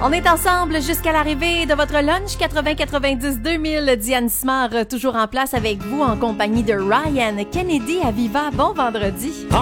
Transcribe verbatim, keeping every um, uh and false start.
On est ensemble jusqu'à l'arrivée de votre lunch quatre-vingts quatre-vingt-dix deux mille. Diane Simard, toujours en place avec vous en compagnie de Ryan Kennedy à Viva. Bon vendredi.